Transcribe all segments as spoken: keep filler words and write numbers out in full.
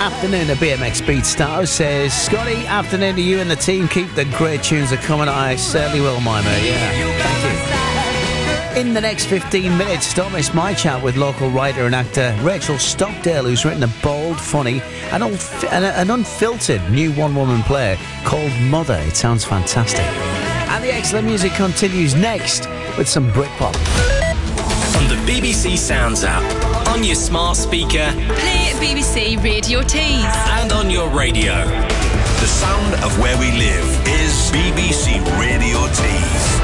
afternoon at B M X Beat Stars says, Scotty, afternoon to you and the team. Keep the great tunes are coming. I certainly will, my mate. Yeah, thank you. In the next fifteen minutes, don't miss my chat with local writer and actor Rachel Stockdale, who's written a bold, funny and old, an, an unfiltered new one-woman play called Mother. It sounds fantastic. And the excellent music continues next with some Britpop. On the B B C Sounds app, on your smart speaker, play B B C Radio Tees, and on your radio. The sound of where we live is B B C Radio Tees.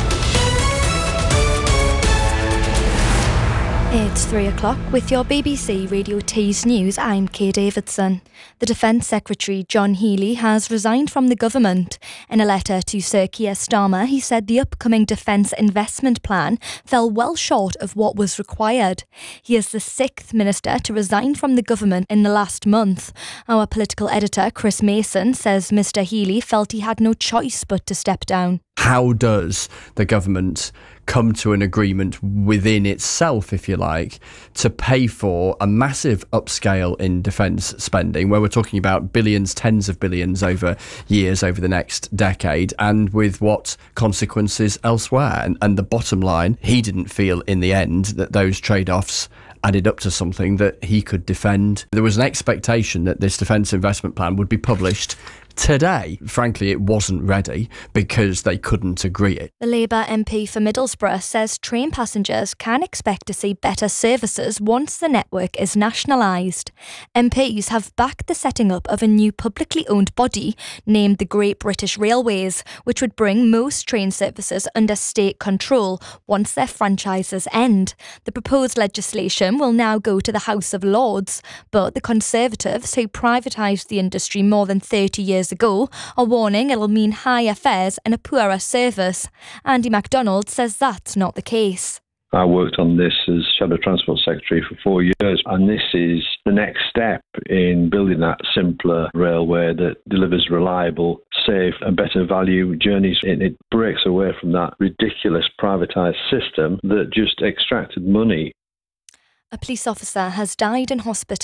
It's three o'clock with your B B C Radio Tees news. I'm Kay Davidson. The Defence Secretary John Healey has resigned from the government. In a letter to Sir Keir Starmer, he said the upcoming Defence Investment Plan fell well short of what was required. He is the sixth minister to resign from the government in the last month. Our political editor Chris Mason says Mr Healey felt he had no choice but to step down. How does the government come to an agreement within itself, if you like, to pay for a massive upscale in defence spending, where we're talking about billions, tens of billions over years, over the next decade, and with what consequences elsewhere? And, and the bottom line, he didn't feel in the end that those trade-offs added up to something that he could defend. There was an expectation that this defence investment plan would be published today. Frankly, it wasn't ready because they couldn't agree it. The Labour M P for Middlesbrough says train passengers can expect to see better services once the network is nationalised. M Ps have backed the setting up of a new publicly owned body named the Great British Railways, which would bring most train services under state control once their franchises end. The proposed legislation will now go to the House of Lords, but the Conservatives, who privatised the industry more than thirty years ago, are warning it'll mean higher fares and a poorer service. Andy MacDonald says that's not the case. I worked on this as Shadow Transport Secretary for four years, and this is the next step in building that simpler railway that delivers reliable, safe and better value journeys. It, it breaks away from that ridiculous privatised system that just extracted money. A police officer has died in hospital